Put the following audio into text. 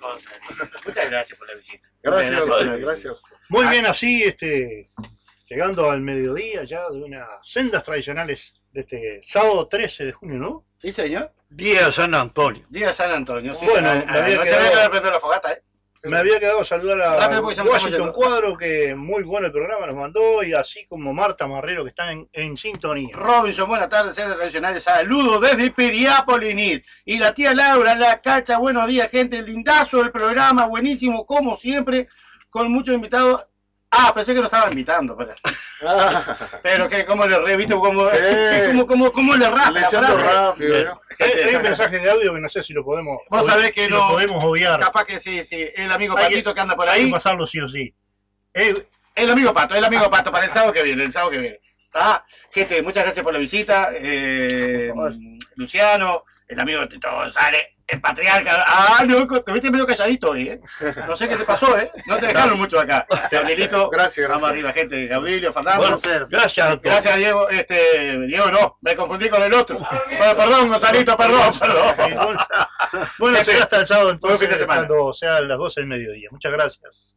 cosas. Muchas gracias por la visita. Gracias, gracias. Muy bien, así, llegando al mediodía ya de unas sendas tradicionales de este sábado 13 de junio, ¿no? Sí, señor. Día de San Antonio. Día de San Antonio. Sí, Bueno, me había quedado... prender la fogata, ¿eh? Me había quedado saludar a Rápido, porque ya me Washington estamos yendo. Cuadro, que muy bueno el programa nos mandó, y así como Marta Marrero, que están en sintonía. Robinson, buenas tardes, seres tradicionales. Saludos desde Piriápolis. Y la tía Laura, la Cacha, buenos días, gente. Lindazo el programa, buenísimo, como siempre, con muchos invitados. Ah, pensé que lo estaba invitando, pero que cómo le re, ¿viste? Cómo, Sí. cómo le raspa. Le siento rápido, ¿no? Hay un mensaje de audio que no sé si lo podemos, Vos sabés que si no- lo podemos obviar. Capaz que sí, el amigo Hay Patito que anda por Hay ahí. que pasarlo sí o sí. El amigo Pato para el sábado que viene, Ah, gente, muchas gracias por la visita. Luciano, el amigo Tito González, el patriarca. Ah, no, te viste medio calladito hoy, ¿eh? No sé qué te pasó, ¿eh? No te dejaron mucho acá. Gabrielito, Gracias, vamos gracias. arriba, gente. Gabrielio, Fernando. Bueno, gracias a todos. Gracias, Diego. Diego no, me confundí con el otro. Bueno, perdón, Gonzalito, perdón. Bueno, será hasta el sábado Buen fin de entonces, semana. cuando sea las 12 del mediodía. Muchas gracias.